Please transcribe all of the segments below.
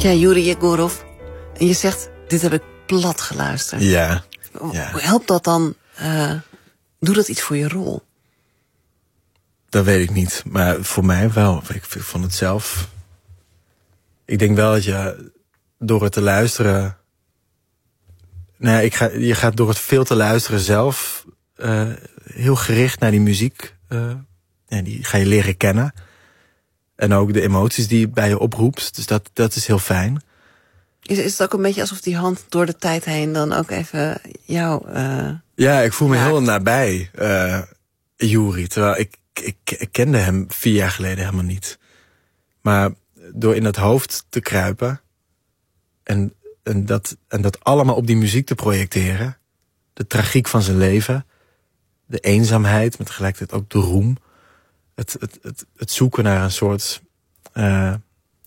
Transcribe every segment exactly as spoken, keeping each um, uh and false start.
Ja, Yuri Yegorov. En je zegt, dit heb ik plat geluisterd. Ja. ja. Hoe helpt dat dan? Uh, doe dat iets voor je rol? Dat weet ik niet. Maar voor mij wel. Ik, ik vond het zelf... Ik denk wel dat je door het te luisteren... Nou ja, ik ga, je gaat door het veel te luisteren zelf... Uh, heel gericht naar die muziek... Uh, ja, die ga je leren kennen. En ook de emoties die het bij je oproept. Dus dat, dat is heel fijn. Is, is het ook een beetje alsof die hand door de tijd heen... dan ook even jou... Uh, ja, ik voel me raakt. heel nabij, uh, Yuri. Terwijl ik, ik, ik kende hem vier jaar geleden helemaal niet. Maar door in dat hoofd te kruipen... en, en, dat, en dat allemaal op die muziek te projecteren... de tragiek van zijn leven... de eenzaamheid, met tegelijkertijd ook de roem... Het, het, het, het zoeken naar een soort uh,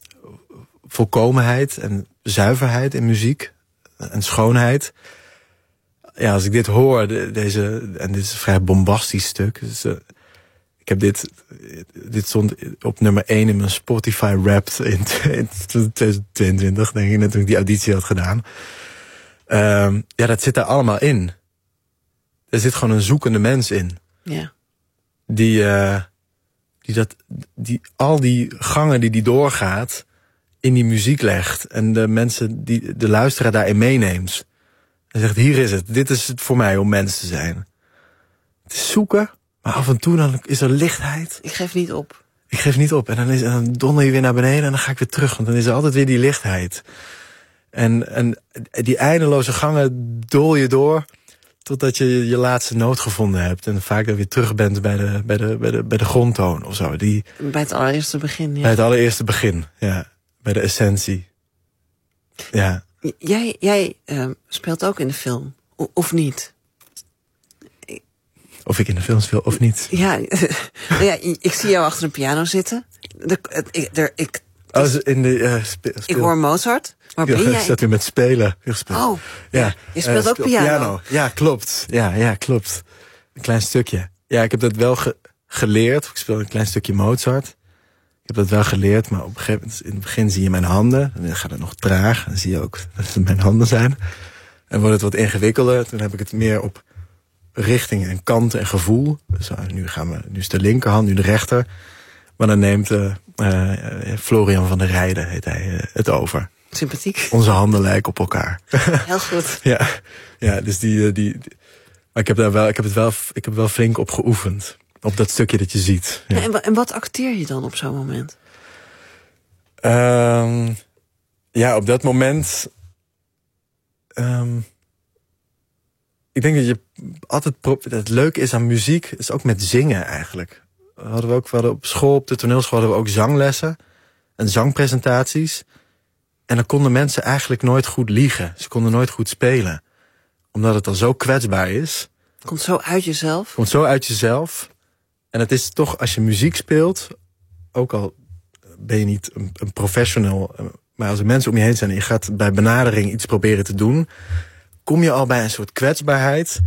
volkomenheid en zuiverheid in muziek en schoonheid. Ja, als ik dit hoor, de, deze, en dit is een vrij bombastisch stuk. Dus, uh, ik heb dit, dit stond op nummer één in mijn Spotify Wrapped in, in twintig tweeëntwintig, denk ik, net toen ik die auditie had gedaan. Uh, ja, dat zit daar allemaal in. Er zit gewoon een zoekende mens in. Ja. Die... Uh, Die, dat, die al die gangen die die doorgaat in die muziek legt. En de mensen, die de luisteraar daarin meeneemt. En zegt, hier is het. Dit is het voor mij om mens te zijn. Het is zoeken, maar af en toe dan is er lichtheid. Ik geef niet op. Ik geef niet op. En dan, is, en dan donder je weer naar beneden en dan ga ik weer terug. Want dan is er altijd weer die lichtheid. En, en die eindeloze gangen dool je door... totdat je je laatste noot gevonden hebt. En vaak dan weer terug bent bij de, bij de, bij de, bij de grondtoon of zo. Die, bij het allereerste begin, ja. Bij het allereerste begin, ja. Bij de essentie. Ja. Jij, jij uh, speelt ook in de film, o- of niet? Of ik in de film speel, of niet? Ja, ja, ik zie jou achter een piano zitten. De, ik, er, ik, oh, in de, uh, spe, speel. Ik hoor Mozart. Waar ja, ben jij? Ik zat weer met spelen. Oh, ja. Je speelt uh, ook piano. piano. Ja, klopt. Ja, ja, klopt. Een klein stukje. Ja, ik heb dat wel ge- geleerd. Ik speel een klein stukje Mozart. Ik heb dat wel geleerd, maar op een gegeven moment... in het begin zie je mijn handen. Dan gaat het nog traag. Dan zie je ook dat het mijn handen zijn. En wordt het wat ingewikkelder. Toen heb ik het meer op richting en kanten en gevoel. Dus uh, nu, gaan we, nu is de linkerhand, nu de rechter. Maar dan neemt uh, uh, Florian van der Rijden, heet hij, uh, het over. Sympathiek. Onze handen lijken op elkaar. Heel goed. ja, ja, dus die, die, die... Maar ik heb, daar wel, ik, heb het wel, ik heb wel flink op geoefend. Op dat stukje dat je ziet. Ja. Ja, en, en wat acteer je dan op zo'n moment? Um, ja, op dat moment... Um, ik denk dat je altijd... Pro- het leuke is aan muziek, is ook met zingen eigenlijk. We hadden we ook, we hadden op school, op de toneelschool hadden we ook zanglessen. En zangpresentaties. En dan konden mensen eigenlijk nooit goed liegen. Ze konden nooit goed spelen. Omdat het dan zo kwetsbaar is. Komt zo uit jezelf? Komt zo uit jezelf. En het is toch, als je muziek speelt... ook al ben je niet een, een professional... maar als er mensen om je heen zijn... en je gaat bij benadering iets proberen te doen... kom je al bij een soort kwetsbaarheid...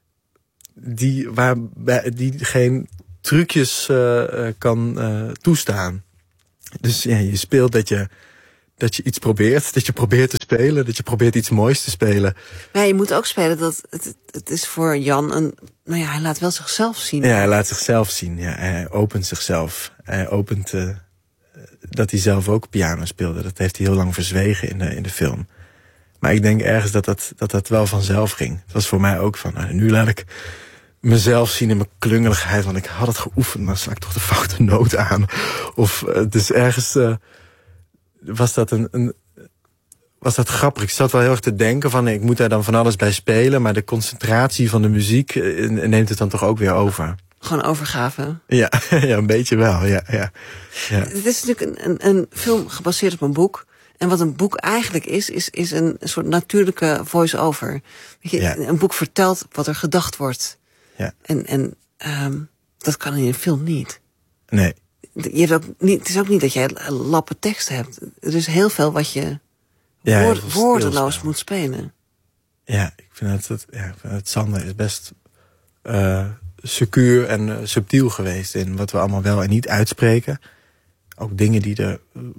die, waar, die geen trucjes uh, kan uh, toestaan. Dus ja, je speelt dat je... dat je iets probeert, dat je probeert te spelen... dat je probeert iets moois te spelen. Maar je moet ook spelen dat... het, het is voor Jan een... nou ja, hij laat wel zichzelf zien. Ja, hij laat zichzelf zien. Ja, hij opent zichzelf. Hij opent uh, dat hij zelf ook piano speelde. Dat heeft hij heel lang verzwegen in de, in de film. Maar ik denk ergens dat dat, dat dat wel vanzelf ging. Het was voor mij ook van... nou, nu laat ik mezelf zien in mijn klungeligheid... want ik had het geoefend, maar sla ik toch de foute noot aan. Of uh, dus ergens... Uh, was dat een, een was dat grappig. Ik zat wel heel erg te denken van... ik moet daar dan van alles bij spelen... maar de concentratie van de muziek neemt het dan toch ook weer over. Gewoon overgave. Ja, ja, een beetje wel, ja, ja, ja. Het is natuurlijk een, een, een film gebaseerd op een boek. En wat een boek eigenlijk is... is, is een soort natuurlijke voice-over. Weet je, ja. Een boek vertelt wat er gedacht wordt. Ja. En, en um, dat kan in een film niet. Nee. Je hebt ook niet, het is ook niet dat jij lappen tekst hebt. Er is heel veel wat je ja, woord, woordeloos moet spelen. Ja, ik vind het, het, ja, ik vind het Sander is best uh, secuur en uh, subtiel geweest... in wat we allemaal wel en niet uitspreken. Ook dingen die er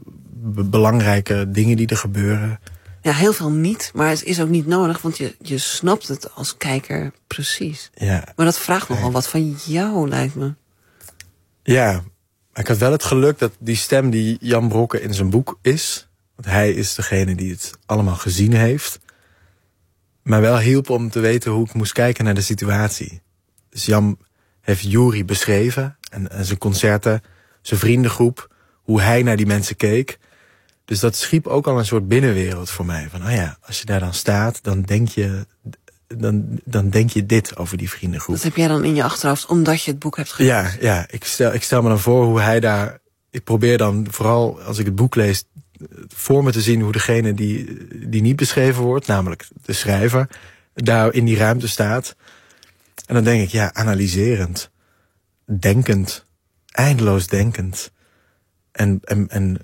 b- belangrijke dingen die er gebeuren. Ja, heel veel niet, maar het is ook niet nodig, want je, je snapt het als kijker precies. Ja. Maar dat vraagt nogal wat van jou, lijkt me. Ja, maar ik had wel het geluk dat die stem die Jan Brokke in zijn boek is, want hij is degene die het allemaal gezien heeft, maar wel hielp om te weten hoe ik moest kijken naar de situatie. Dus Jan heeft Joeri beschreven en, en zijn concerten, zijn vriendengroep, hoe hij naar die mensen keek. Dus dat schiep ook al een soort binnenwereld voor mij. Van, oh ja, als je daar dan staat, dan denk je, dan, dan denk je dit over die vriendengroep. Dat heb jij dan in je achterhoofd, omdat je het boek hebt gelezen? Ja, ja ik, stel, ik stel me dan voor hoe hij daar... Ik probeer dan vooral, als ik het boek lees, voor me te zien hoe degene die, die niet beschreven wordt, namelijk de schrijver, daar in die ruimte staat. En dan denk ik, ja, analyserend, denkend, eindeloos denkend. En, en, en,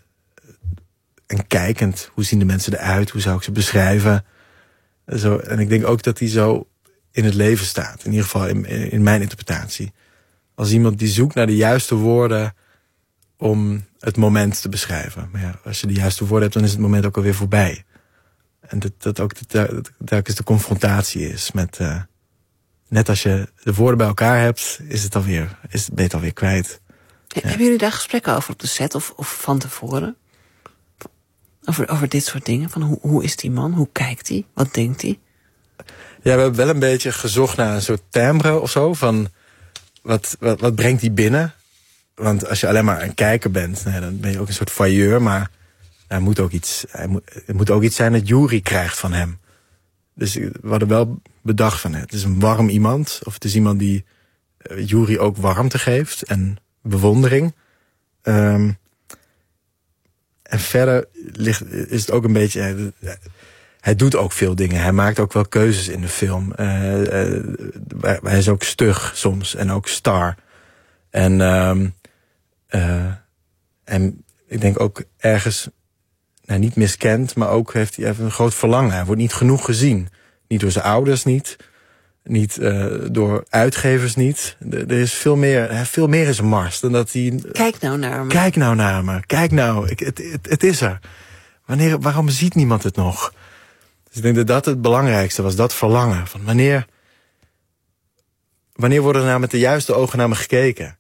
en kijkend, hoe zien de mensen eruit, hoe zou ik ze beschrijven. Zo, en ik denk ook dat hij zo in het leven staat, in ieder geval in, in mijn interpretatie. Als iemand die zoekt naar de juiste woorden om het moment te beschrijven. Maar ja, als je de juiste woorden hebt, dan is het moment ook alweer voorbij. En dat, dat ook telkens de confrontatie is met... Uh, net als je de woorden bij elkaar hebt, is het alweer, is het, ben je het alweer kwijt. Ja. Hebben jullie daar gesprekken over op de set of, of van tevoren? Over, over dit soort dingen? Van hoe, hoe is die man? Hoe kijkt hij? Wat denkt hij? Ja, we hebben wel een beetje gezocht naar een soort timbre of zo. Van wat, wat, wat brengt hij binnen? Want als je alleen maar een kijker bent, nee, dan ben je ook een soort voyeur. Maar er moet ook iets, er moet, het moet ook iets zijn dat Joeri krijgt van hem. Dus we hadden wel bedacht van het is een warm iemand. Of het is iemand die uh, Joeri ook warmte geeft en bewondering. Um, en verder ligt, is het ook een beetje... Hij, hij doet ook veel dingen. Hij maakt ook wel keuzes in de film. Uh, uh, hij is ook stug soms en ook star. En, um, uh, en ik denk ook ergens... Nou, niet miskend, maar ook heeft hij even een groot verlangen. Hij wordt niet genoeg gezien. Niet door zijn ouders niet. Niet uh, door uitgevers niet. Er is veel meer, veel meer in zijn mars dan dat hij... Kijk nou naar me. Kijk nou naar me. Kijk nou. Ik, het, het, het is er. Wanneer, waarom ziet niemand het nog? Dus ik denk dat dat het belangrijkste was. Dat verlangen. Van wanneer... Wanneer wordt er nou met de juiste ogen naar me gekeken?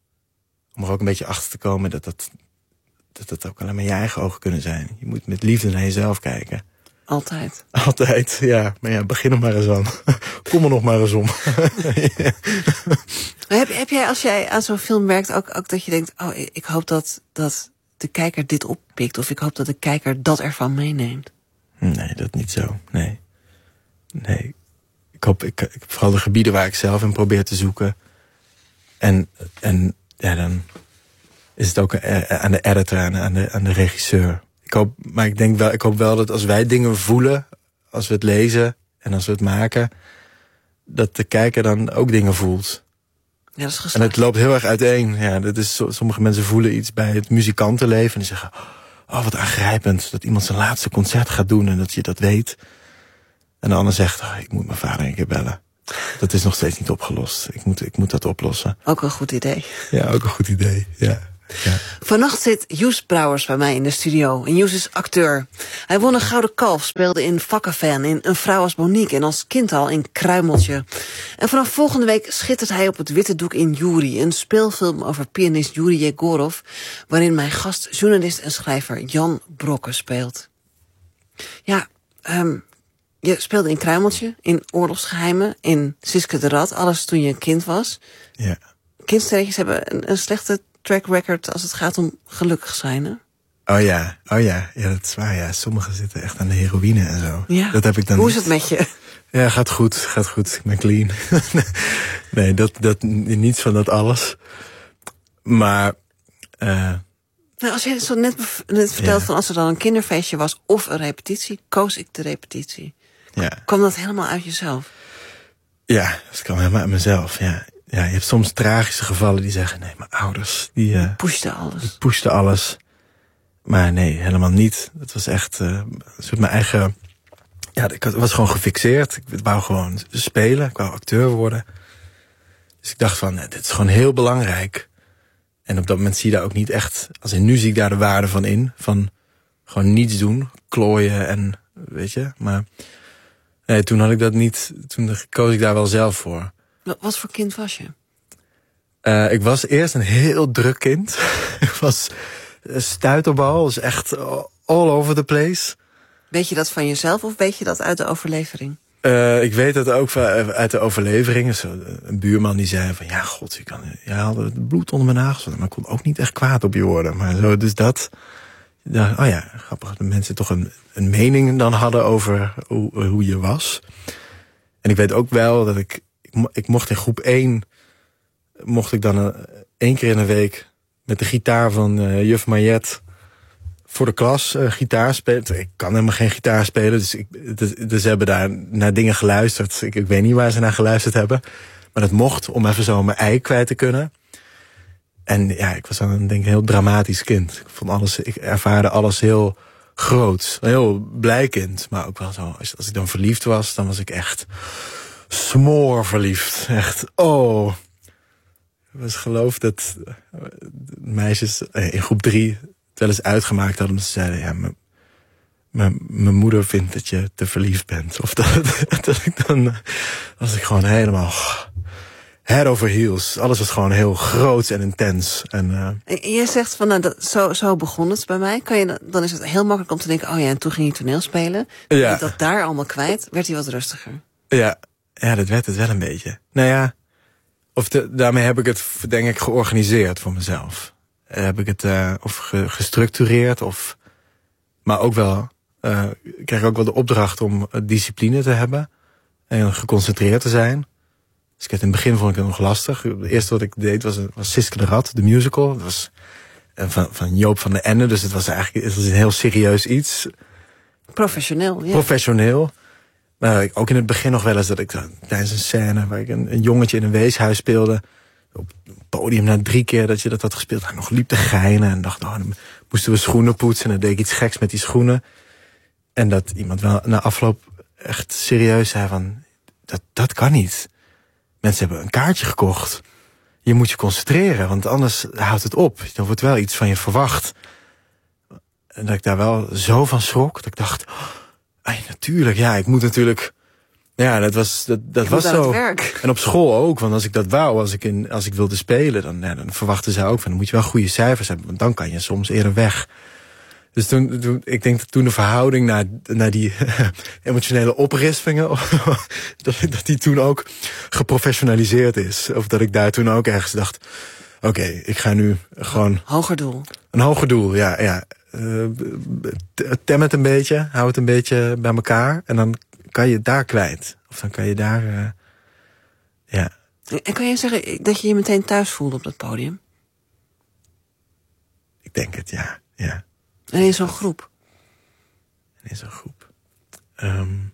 Om er ook een beetje achter te komen dat dat... dat dat ook alleen maar je eigen ogen kunnen zijn. Je moet met liefde naar jezelf kijken. Altijd. Altijd, ja. Maar ja, begin er maar eens aan. Kom er nog maar eens om. Ja. heb, heb jij, als jij aan zo'n film werkt, ook, ook dat je denkt... oh, ik hoop dat, dat de kijker dit oppikt... of ik hoop dat de kijker dat ervan meeneemt? Nee, dat niet zo. Nee. Nee. Ik hoop, ik, ik, vooral de gebieden waar ik zelf in probeer te zoeken. En, en ja, dan... is het ook aan de editor, aan de, aan de regisseur. Ik hoop, maar ik denk wel, ik hoop wel dat als wij dingen voelen, als we het lezen en als we het maken, dat de kijker dan ook dingen voelt. Ja, dat is geslaagd. En het loopt heel erg uiteen. Ja, dat is, sommige mensen voelen iets bij het muzikantenleven en die zeggen, oh wat aangrijpend dat iemand zijn laatste concert gaat doen en dat je dat weet. En de ander zegt, oh, ik moet mijn vader een keer bellen. Dat is nog steeds niet opgelost. Ik moet, ik moet dat oplossen. Ook een goed idee. Ja, ook een goed idee, ja. Ja. Vannacht zit Joes Brouwers bij mij in de studio. En Joes is acteur. Hij won een Gouden Kalf, speelde in Vakkenfan, in Een Vrouw als Monique en als kind al in Kruimeltje. En vanaf volgende week schittert hij op het witte doek in Joeri, een speelfilm over pianist Joeri Jegorov, waarin mijn gast, journalist en schrijver Jan Brokke speelt. Ja, um, je speelde in Kruimeltje, in Oorlogsgeheimen, in Siske de Rat, alles toen je een kind was. Ja. Kindsterretjes hebben een, een slechte track record als het gaat om gelukkig zijn, hè? Oh ja, oh ja, ja, dat is waar, ja. Sommigen zitten echt aan de heroïne en zo. Ja. Dat heb ik dan Hoe niet. is het met je? Ja, gaat goed, gaat goed. Ik ben clean. Nee, dat, dat, niets van dat alles. Maar... Uh, nou, als je zo net, net vertelt ja. van als er dan een kinderfeestje was of een repetitie, koos ik de repetitie. Ja. Kwam dat helemaal uit jezelf? Ja, dat kwam helemaal uit mezelf, ja. Ja, je hebt soms tragische gevallen die zeggen, nee, mijn ouders, die... Uh, pushten alles. Die pushten alles. Maar nee, helemaal niet. Het was echt uh, een soort mijn eigen... Ja, ik was gewoon gefixeerd. Ik wou gewoon spelen. Ik wou acteur worden. Dus ik dacht van, nee, dit is gewoon heel belangrijk. En op dat moment zie je daar ook niet echt... Als in nu zie ik daar de waarde van in. Van gewoon niets doen, klooien en weet je. Maar nee, toen had ik dat niet, toen koos ik daar wel zelf voor. Wat voor kind was je? Uh, ik was eerst een heel druk kind. Ik was stuiterbal, dus echt all over the place. Weet je dat van jezelf of weet je dat uit de overlevering? Uh, ik weet dat ook uit de overlevering. Zo, een buurman die zei van, ja, god, je kan, jij haalde het bloed onder mijn nagels. Maar ik kon ook niet echt kwaad op je worden. Maar zo, dus dat, ja, oh ja, grappig dat mensen toch een, een mening dan hadden over hoe, hoe je was. En ik weet ook wel dat ik, ik, ik mocht in groep één, mocht ik dan een, één keer in de week met de gitaar van uh, juf Mariette voor de klas uh, gitaar spelen. Ik kan helemaal geen gitaar spelen, dus, ik, dus, dus ze hebben daar naar dingen geluisterd. Ik, ik weet niet waar ze naar geluisterd hebben. Maar dat mocht om even zo mijn ei kwijt te kunnen. En ja, ik was dan denk ik een heel dramatisch kind. Ik vond alles, ik ervaarde alles heel groot. Een heel blij kind. Maar ook wel zo, als, als ik dan verliefd was, dan was ik echt smoor verliefd. Echt, oh. Ik was geloof dat meisjes in groep drie wel eens uitgemaakt hadden. Omdat ze zeiden, ja, mijn moeder vindt dat je te verliefd bent. Of dat, dat ik dan was ik gewoon helemaal head over heels. Alles was gewoon heel groot en intens. En, uh, en jij zegt van, nou, dat, zo, zo begon het bij mij. Kan je, dan is het heel makkelijk om te denken, oh ja, en toen ging je toneel spelen. Ja. Dat daar allemaal kwijt, werd hij wat rustiger. Ja, ja, dat werd het wel een beetje. Nou ja, of de, daarmee heb ik het, denk ik, georganiseerd voor mezelf. Heb ik het uh, of ge, gestructureerd, of, maar ook wel, uh, ik kreeg ook wel de opdracht om discipline te hebben en geconcentreerd te zijn. Dus ik had in het begin vond ik het nog lastig. Het eerste wat ik deed was, was Siske de Rat, de musical. Dat was uh, van, van Joop van den Ende, dus het was eigenlijk het was een heel serieus iets. Professioneel, ja. Professioneel. Maar ook in het begin nog wel eens dat ik tijdens een scène waar ik een, een jongetje in een weeshuis speelde, op het podium na drie keer dat je dat had gespeeld, hij nog liep te geinen en dacht, oh, dan moesten we schoenen poetsen en dan deed ik iets geks met die schoenen. En dat iemand wel na afloop echt serieus zei van, dat, dat kan niet. Mensen hebben een kaartje gekocht. Je moet je concentreren, want anders houdt het op. Dan wordt wel iets van je verwacht. En dat ik daar wel zo van schrok, dat ik dacht, oh, ay, natuurlijk, ja, ik moet natuurlijk. Ja, dat was, dat, dat was zo. En op school ook, want als ik dat wou, als ik, in, als ik wilde spelen, dan, ja, dan verwachten ze ook van, dan moet je wel goede cijfers hebben, want dan kan je soms eerder weg. Dus toen, toen ik denk dat toen de verhouding naar, naar die emotionele oprispingen, dat, dat die toen ook geprofessionaliseerd is. Of dat ik daar toen ook ergens dacht, oké, okay, ik ga nu gewoon. Hoger doel. Een hoger doel, ja, ja. Uh, tem het een beetje, hou het een beetje bij elkaar en dan kan je het daar kwijt. Of dan kan je daar, uh, ja. En kan je zeggen dat je je meteen thuis voelde op dat podium? Ik denk het, ja, ja. En in zo'n groep? En in zo'n groep. Um,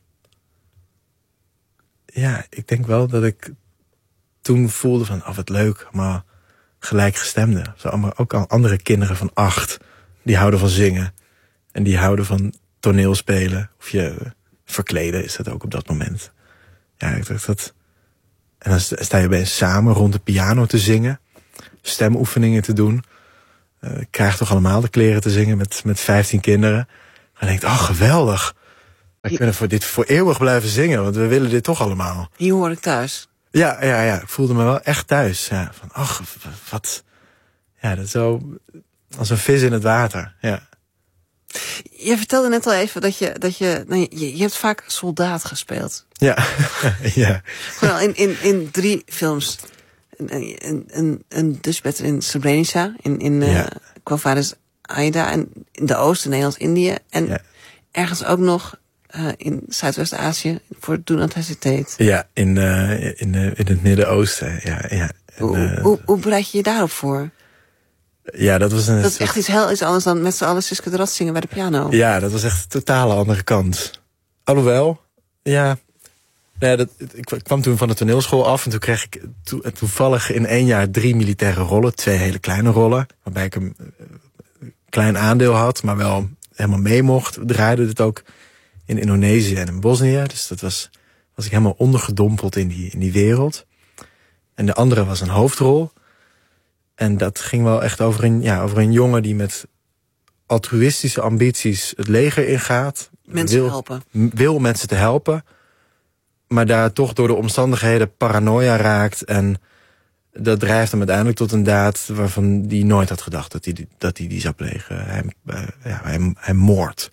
ja, ik denk wel dat ik toen voelde van, oh wat leuk, maar gelijkgestemden. Zo allemaal, ook al andere kinderen van acht, die houden van zingen. En die houden van toneelspelen. Of je verkleden is dat ook op dat moment. Ja, ik dacht dat. En dan sta je opeens samen rond de piano te zingen. Stemoefeningen te doen. Uh, ik krijg toch allemaal de kleren te zingen met, met vijftien kinderen. En denk, oh geweldig. We kunnen voor dit voor eeuwig blijven zingen. Want we willen dit toch allemaal. Hier hoor ik thuis. Ja, ja, ja. Ik voelde me wel echt thuis. Ja, van, ach, wat. Ja, dat is zo. Als een vis in het water, ja. Je vertelde net al even dat je, dat je, nou, je, je hebt vaak soldaat gespeeld. Ja, ja. Gewoon in, in, in drie films. Een, een, een, een Dutchbed in Srebrenica, in, in uh, ja. Quo Vadis Aida, en in de Oosten, Nederlands-Indië. En ja. ergens ook nog uh, in Zuidwest-Azië voor Do Not Hesitate. Ja, in, uh, in, uh, in het Midden-Oosten, ja. ja. En, hoe, uh, hoe, hoe bereid je je daarop voor? Ja, dat was een. Dat is echt iets heel iets anders dan met z'n allen Siske de Rat zingen bij de piano. Ja, dat was echt een totale andere kant. Alhoewel, ja. Nee, dat, ik kwam toen van de toneelschool af en toen kreeg ik to, toevallig in één jaar drie militaire rollen. Twee hele kleine rollen, waarbij ik een uh, klein aandeel had, maar wel helemaal mee mocht. We draaiden het ook in Indonesië en in Bosnië. Dus dat was, was ik helemaal ondergedompeld in die, in die wereld. En de andere was een hoofdrol. En dat ging wel echt over een, ja, over een jongen die met altruïstische ambities het leger ingaat. Mensen wil, helpen. Wil mensen te helpen. Maar daar toch door de omstandigheden paranoia raakt. En dat drijft hem uiteindelijk tot een daad waarvan hij nooit had gedacht dat hij dat hij die zou plegen. Hij, uh, ja, hij, hij moordt.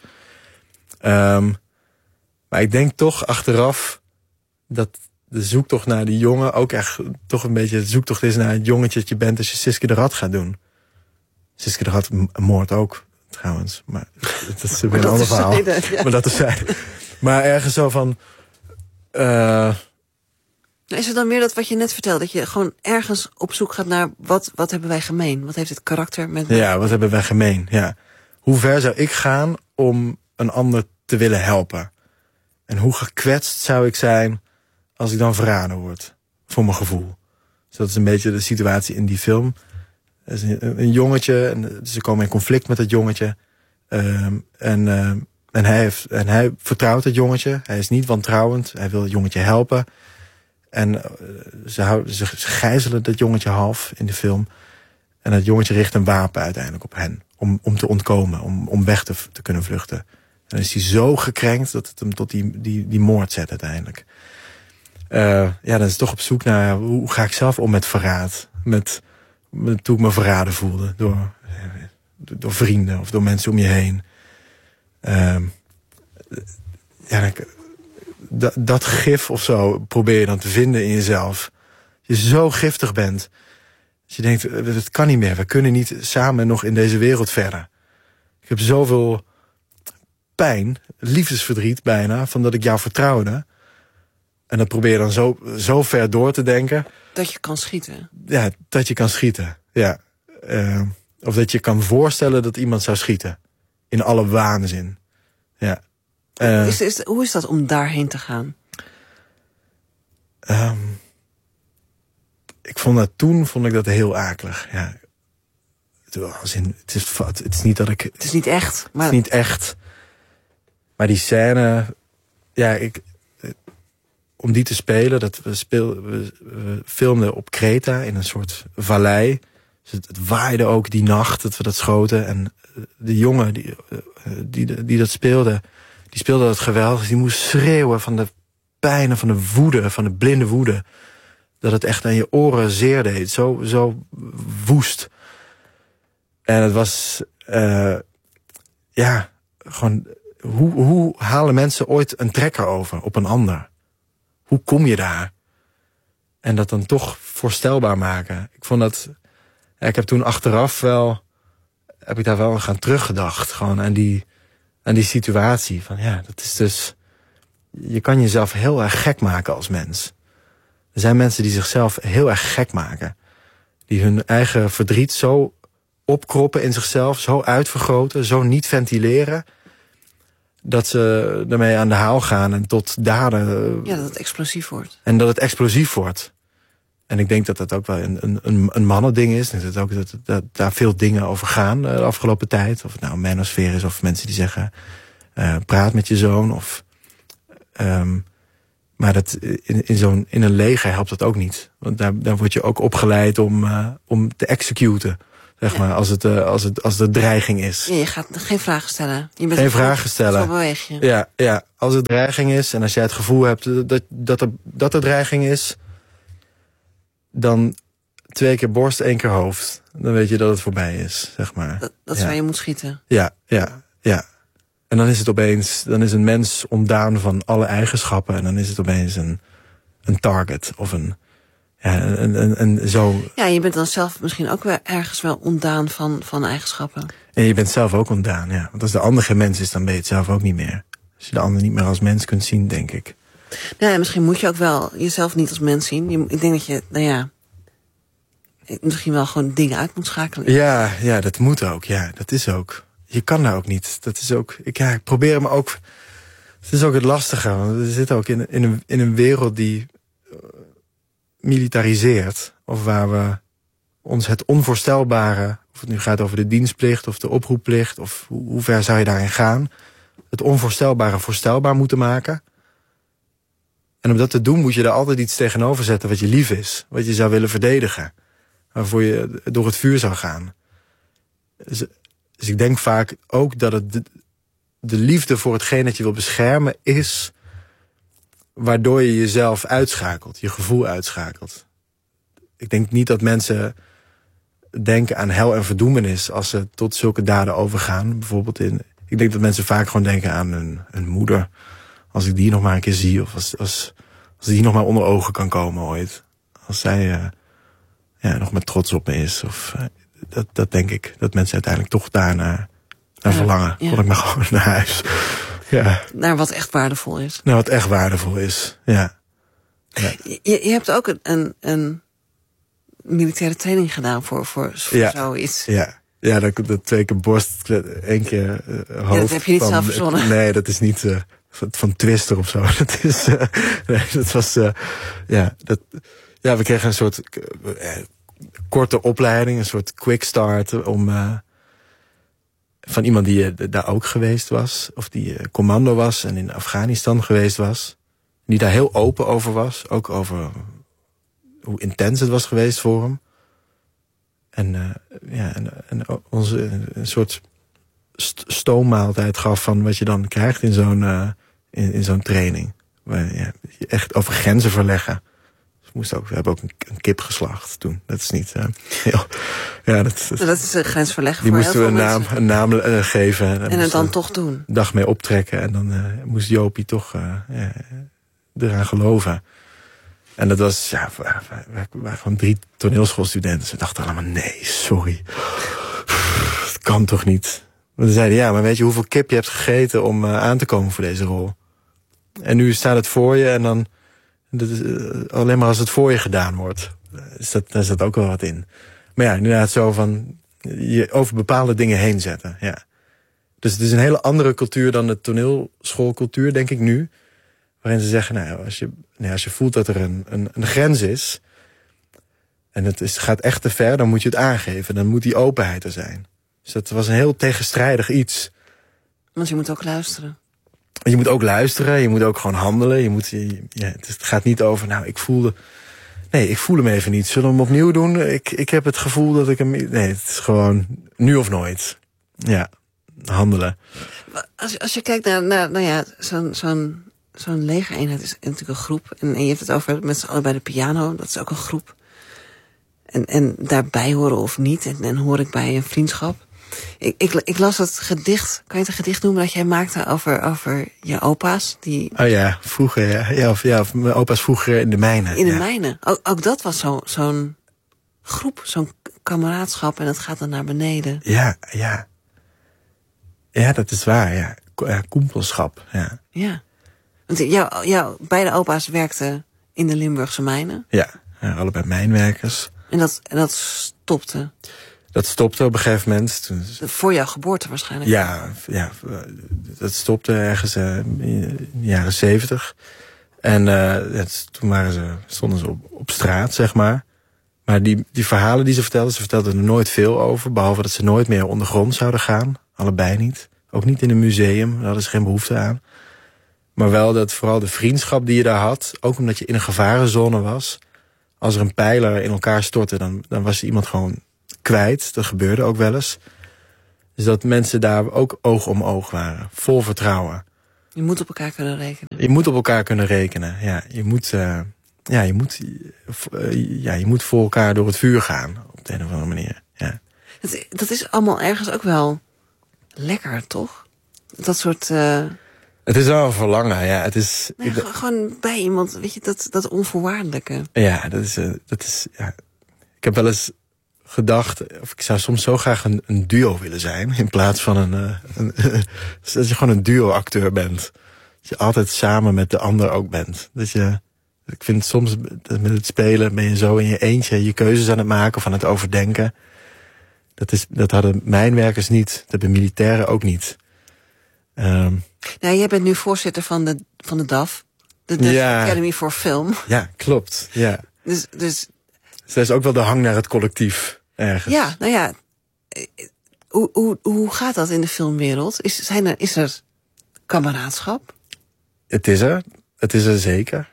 Um, maar ik denk toch achteraf dat de zoektocht naar die jongen ook echt toch een beetje de zoektocht is naar het jongetje dat je bent als je Siske de Rat gaat doen. Siske de Rat moordt ook, trouwens. Maar dat is weer een ander verhaal. Zijde, ja. Maar dat is zijde. Maar ergens zo van... Uh, is het dan meer dat wat je net vertelde, dat je gewoon ergens op zoek gaat naar wat, wat hebben wij gemeen? Wat heeft het karakter met mij? Ja, wat hebben wij gemeen? Ja. Hoe ver zou ik gaan om een ander te willen helpen? En hoe gekwetst zou ik zijn als ik dan verraden word? Voor mijn gevoel. Dus dat is een beetje de situatie in die film. Er is een, een jongetje, en ze komen in conflict met dat jongetje. Um, en, uh, en, hij heeft, en hij vertrouwt het jongetje. Hij is niet wantrouwend. Hij wil het jongetje helpen. En uh, ze, houden, ze, ze gijzelen dat jongetje half in de film. En dat jongetje richt een wapen uiteindelijk op hen. Om, om te ontkomen, om, om weg te, te kunnen vluchten. En dan is hij zo gekrenkt dat het hem tot die, die, die moord zet uiteindelijk. Uh, ja, dan is het toch op zoek naar hoe ga ik zelf om met verraad. Met, met toen ik me verraden voelde. Door, door vrienden of door mensen om je heen. Uh, ja, dat, dat gif of zo probeer je dan te vinden in jezelf. Als je zo giftig bent. Dat je denkt, het kan niet meer. We kunnen niet samen nog in deze wereld verder. Ik heb zoveel pijn, liefdesverdriet bijna, van dat ik jou vertrouwde. En dat probeer je dan zo, zo ver door te denken. Dat je kan schieten. Ja, dat je kan schieten. Ja. Uh, of dat je kan voorstellen dat iemand zou schieten. In alle waanzin. Ja. Uh, is, is, hoe is dat om daarheen te gaan? Um, ik vond dat toen vond ik dat heel akelig. Ja. Als in, het, is, het is niet dat ik... Het is niet echt. Maar... Het is niet echt. Maar die scène... Ja, ik... Om die te spelen, dat we, speel, we, we filmden op Kreta in een soort vallei. Dus het, het waaide ook die nacht dat we dat schoten. En de jongen die, die, die dat speelde, die speelde dat geweldig. Die moest schreeuwen van de pijn en van de woede, van de blinde woede. Dat het echt aan je oren zeer deed. Zo, zo woest. En het was... Uh, ja, gewoon... Hoe, hoe halen mensen ooit een trekker over op een ander? Hoe kom je daar? En dat dan toch voorstelbaar maken. Ik vond dat... Ja, ik heb toen achteraf wel... Heb ik daar wel aan gaan teruggedacht. Gewoon aan die, aan die situatie. Van ja, dat is dus... Je kan jezelf heel erg gek maken als mens. Er zijn mensen die zichzelf heel erg gek maken. Die hun eigen verdriet zo opkroppen in zichzelf. Zo uitvergroten. Zo niet ventileren. Dat ze daarmee aan de haal gaan en tot daden... Ja, dat het explosief wordt. En dat het explosief wordt. En ik denk dat dat ook wel een, een, een mannending is. Dat, ook, dat, dat daar veel dingen over gaan de afgelopen tijd. Of het nou een manosfeer is of mensen die zeggen... Uh, praat met je zoon. Of, um, maar dat, in, in, zo'n, in een leger helpt dat ook niet. Want daar, daar word je ook opgeleid om, uh, om te executen. Zeg maar, ja. als, het, uh, als, het, als de dreiging is. Ja, je gaat geen vragen stellen. Je bent geen vragen stellen. Zo beweeg je. Ja, ja, als het dreiging is en als jij het gevoel hebt dat, dat, er, dat er dreiging is... dan twee keer borst, één keer hoofd. Dan weet je dat het voorbij is, zeg maar. Dat, dat is ja. waar je moet schieten. Ja, ja, ja. En dan is het opeens... dan is een mens ontdaan van alle eigenschappen... en dan is het opeens een, een target of een... Ja, en, en, en zo... Ja, je bent dan zelf misschien ook wel ergens wel ontdaan van, van eigenschappen. En je bent zelf ook ontdaan, ja. Want als de ander geen mens is, dan ben je het zelf ook niet meer. Als je de ander niet meer als mens kunt zien, denk ik. Nou ja, misschien moet je ook wel jezelf niet als mens zien. Je, ik denk dat je, nou ja... misschien wel gewoon dingen uit moet schakelen. Ja, ja, dat moet ook. Ja, dat is ook. Je kan daar ook niet. Dat is ook... Ik, ja, ik probeer me ook... Het is ook het lastige. Want we zitten ook in, in, een, in een wereld die... militariseert, of waar we ons het onvoorstelbare, of het nu gaat over de dienstplicht of de oproepplicht, of hoe, hoe ver zou je daarin gaan, het onvoorstelbare voorstelbaar moeten maken. En om dat te doen moet je er altijd iets tegenover zetten wat je lief is, wat je zou willen verdedigen, waarvoor je door het vuur zou gaan. Z- dus ik denk vaak ook dat het de, de liefde voor hetgeen dat je wil beschermen is waardoor je jezelf uitschakelt, je gevoel uitschakelt. Ik denk niet dat mensen denken aan hel en verdoemenis als ze tot zulke daden overgaan. Bijvoorbeeld in, ik denk dat mensen vaak gewoon denken aan hun, hun moeder. Als ik die nog maar een keer zie, of als, als, als die nog maar onder ogen kan komen ooit. Als zij uh, ja, nog maar trots op me is. Of, uh, dat, dat denk ik, dat mensen uiteindelijk toch daarnaar naar verlangen. Ja. Kon ik maar gewoon naar huis. Ja. Naar wat echt waardevol is. Nou, wat echt waardevol is, ja. ja. Je, je hebt ook een, een, een militaire training gedaan voor, voor, voor ja. zoiets. Ja, ja dat, dat twee keer borst, één keer uh, hoofd. Ja, dat heb je niet van, zelf verzonnen. Nee, dat is niet uh, van, van Twister of zo. Dat is, uh, nee, dat was, uh, ja, dat, ja, we kregen een soort uh, korte opleiding, een soort quick start om... Uh, van iemand die uh, daar ook geweest was, of die uh, commando was en in Afghanistan geweest was. Die daar heel open over was, ook over hoe intens het was geweest voor hem. En, uh, ja, en, en onze een soort st- stoommaaltijd gaf van wat je dan krijgt in zo'n uh, in, in zo'n training. Waar ja, je echt over grenzen verleggen. Dus we, moesten ook, we hebben ook een, een kip geslacht toen. Dat is niet uh, heel... Ja, dat, dat, dat is een grens verleggen die voor moesten heel we veel een naam, mensen. een naam uh, geven. En, En het dan toch doen. Een dag mee optrekken. En dan uh, moest Jopie toch uh, ja, eraan geloven. En dat was, ja, we, we, we waren gewoon drie toneelschoolstudenten. Ze dachten allemaal, nee, sorry. Dat kan toch niet? Maar ze zeiden, ja, maar weet je hoeveel kip je hebt gegeten om uh, aan te komen voor deze rol? En nu staat het voor je en dan, dat is, uh, alleen maar als het voor je gedaan wordt, is dat, daar zit ook wel wat in. Maar ja, inderdaad zo van, je over bepaalde dingen heen zetten, ja. Dus het is een hele andere cultuur dan de toneelschoolcultuur, denk ik nu. Waarin ze zeggen, nou, als je, nou, als je voelt dat er een, een, een grens is... en het is, gaat echt te ver, dan moet je het aangeven. Dan moet die openheid er zijn. Dus dat was een heel tegenstrijdig iets. Want je moet ook luisteren. Je moet ook luisteren, je moet ook gewoon handelen. Je moet, je, ja, het gaat niet over, nou, ik voelde... Nee, ik voel hem even niet. Zullen we hem opnieuw doen? Ik, ik heb het gevoel dat ik hem... Nee, het is gewoon nu of nooit. Ja, handelen. Als, als je kijkt naar, naar nou ja, zo'n... zo'n Zo'n legereenheid is natuurlijk een groep. En, en je hebt het over met z'n allen bij de piano. Dat is ook een groep. En, en daarbij horen of niet. En, en hoor ik bij een vriendschap. Ik, ik, ik las het gedicht. Kan je het een gedicht noemen dat jij maakte over, over je opa's? Die oh ja, vroeger. Ja, ja, of, ja of mijn opa's vroeger in de mijnen. In de ja. mijnen. Ook, ook dat was zo, zo'n groep. Zo'n kameraadschap. En dat gaat dan naar beneden. Ja, ja. Ja, dat is waar. Ja, ja koempelschap. Ja. Ja. Want jouw, jouw beide opa's werkten in de Limburgse mijnen. Ja, ja, allebei mijnwerkers. En dat, en dat stopte. Dat stopte op een gegeven moment. Toen... Voor jouw geboorte waarschijnlijk. Ja, ja, dat stopte ergens uh, in de jaren zeventig. En uh, het, toen waren ze, stonden ze op, op straat, zeg maar. Maar die, die verhalen die ze vertelden, ze vertelden er nooit veel over. Behalve dat ze nooit meer ondergrond zouden gaan. Allebei niet. Ook niet in een museum, daar hadden ze geen behoefte aan. Maar wel dat vooral de vriendschap die je daar had, ook omdat je in een gevarenzone was. Als er een pijler in elkaar stortte, dan, dan was je iemand gewoon kwijt. Dat gebeurde ook wel eens. Dus dat mensen daar ook oog om oog waren. Vol vertrouwen. Je moet op elkaar kunnen rekenen. Je moet op elkaar kunnen rekenen. Ja, je moet, uh, ja, je moet, uh, ja, je moet voor elkaar door het vuur gaan. Op de een of andere manier. Ja. Dat, dat is allemaal ergens ook wel lekker, toch? Dat soort... Uh... Het is wel een verlangen, ja. Het is, nee, ik, gewoon bij iemand, weet je, dat, dat onvoorwaardelijke. Ja, dat is, uh, dat is ja. Ik heb wel eens gedacht, of ik zou soms zo graag een, een duo willen zijn, in plaats van een, uh, een dat je gewoon een duo-acteur bent. Dat je altijd samen met de ander ook bent. Dat je, ik vind soms met het spelen ben je zo in je eentje je keuzes aan het maken of aan het overdenken. Dat, is, dat hadden mijnwerkers niet, dat hebben militairen ook niet. Um, nou, jij bent nu voorzitter van de, van de D A F, de Dutch ja. Academy for Film. Ja, klopt. Ja. Dus, dus... dus er is ook wel de hang naar het collectief ergens. Ja, nou ja. Hoe, hoe, hoe gaat dat in de filmwereld? Is, zijn er, is er kameraadschap? Het is er. Het is er zeker.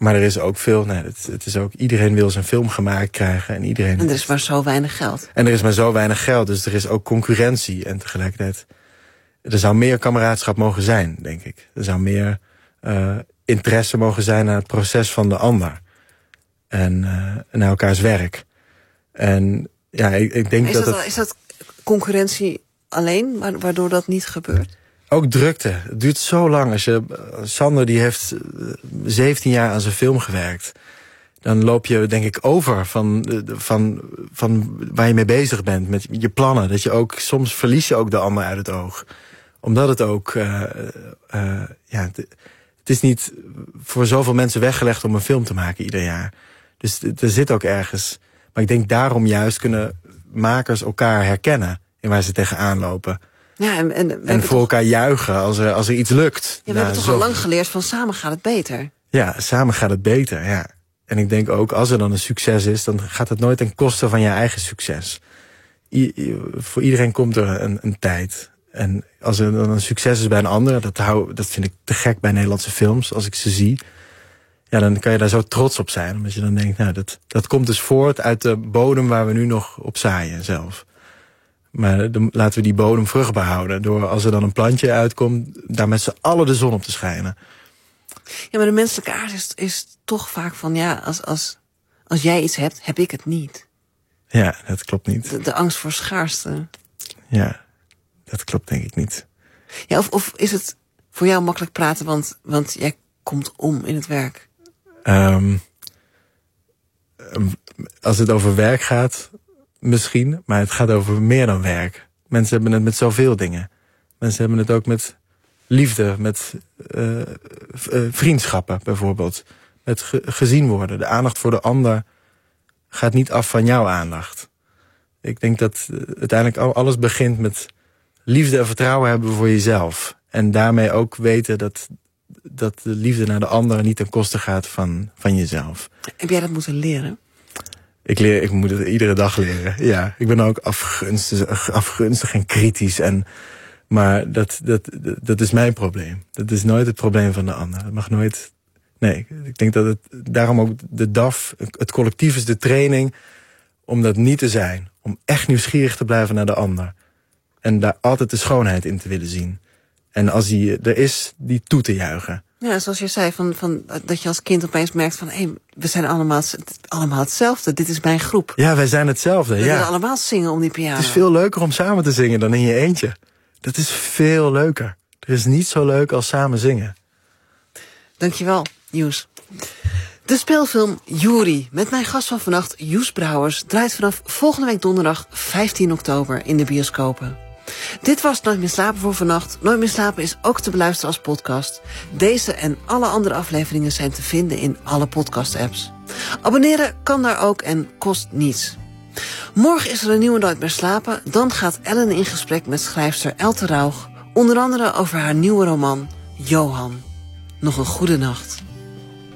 Maar er is ook veel, nee, het, het is ook, iedereen wil zijn film gemaakt krijgen. En, iedereen en er is maar zo weinig geld. En er is maar zo weinig geld, dus er is ook concurrentie. En tegelijkertijd, er zou meer kameraadschap mogen zijn, denk ik. Er zou meer uh, interesse mogen zijn naar het proces van de ander. En uh, naar elkaars werk. En ja, ik, ik denk is dat... dat, dat is dat concurrentie alleen, waardoor dat niet gebeurt? Ook drukte. Het duurt zo lang. Als je, Sander die heeft zeventien jaar aan zijn film gewerkt. Dan loop je denk ik over van, van, van waar je mee bezig bent. Met je plannen. Dat je ook, soms verlies je ook de ander uit het oog. Omdat het ook... Uh, uh, ja, het, het is niet voor zoveel mensen weggelegd om een film te maken ieder jaar. Dus er zit ook ergens... Maar ik denk daarom juist kunnen makers elkaar herkennen in waar ze tegenaan lopen. Ja, en, en, en voor toch, elkaar juichen als er, als er iets lukt. Ja, we nou, hebben toch zo... al lang geleerd van samen gaat het beter. Ja, samen gaat het beter, ja. En ik denk ook, als er dan een succes is, dan gaat het nooit ten koste van je eigen succes. I, I, voor iedereen komt er een, een tijd. En als er dan een succes is bij een ander, dat, hou, dat vind ik te gek bij Nederlandse films, als ik ze zie. Ja, dan kan je daar zo trots op zijn. Omdat je dan denkt, nou, dat, dat komt dus voort uit de bodem waar we nu nog op zaaien zelf. Maar dan laten we die bodem vruchtbaar houden. Door als er dan een plantje uitkomt, daar met z'n allen de zon op te schijnen. Ja, maar de menselijke aard is, is toch vaak van, ja, als, als, als jij iets hebt, heb ik het niet. Ja, dat klopt niet. De, de angst voor schaarste. Ja, dat klopt denk ik niet. Ja, of, of is het voor jou makkelijk praten, want, want jij komt om in het werk? Um, als het over werk gaat, misschien, maar het gaat over meer dan werk. Mensen hebben het met zoveel dingen. Mensen hebben het ook met liefde, met uh, uh, vriendschappen bijvoorbeeld. Met ge gezien worden. De aandacht voor de ander gaat niet af van jouw aandacht. Ik denk dat uh, uiteindelijk alles begint met liefde en vertrouwen hebben voor jezelf. En daarmee ook weten dat, dat de liefde naar de ander niet ten koste gaat van, van jezelf. Heb jij dat moeten leren? Ik, leer, ik moet het iedere dag leren, ja. Ik ben ook afgunstig, afgunstig en kritisch. En, maar dat, dat, dat is mijn probleem. Dat is nooit het probleem van de ander. Dat mag nooit... Nee, ik denk dat het... Daarom ook de D A F, het collectief is de training om dat niet te zijn. Om echt nieuwsgierig te blijven naar de ander. En daar altijd de schoonheid in te willen zien. En als die er is, die toe te juichen. Ja, zoals je zei, van, van, dat je als kind opeens merkt van... hé, hey, we zijn allemaal, allemaal hetzelfde, dit is mijn groep. Ja, wij zijn hetzelfde, we ja. We willen allemaal zingen om die piano. Het is veel leuker om samen te zingen dan in je eentje. Dat is veel leuker. Er is niet zo leuk als samen zingen. Dankjewel, Joes. De speelfilm Jury, met mijn gast van vannacht, Joes Brouwers... draait vanaf volgende week donderdag vijftien oktober in de bioscopen. Dit was Nooit meer slapen voor vannacht. Nooit meer slapen is ook te beluisteren als podcast. Deze en alle andere afleveringen zijn te vinden in alle podcast-apps. Abonneren kan daar ook en kost niets. Morgen is er een nieuwe Nooit meer slapen. Dan gaat Ellen in gesprek met schrijfster Elte Rauch. Onder andere over haar nieuwe roman Johan. Nog een goede nacht.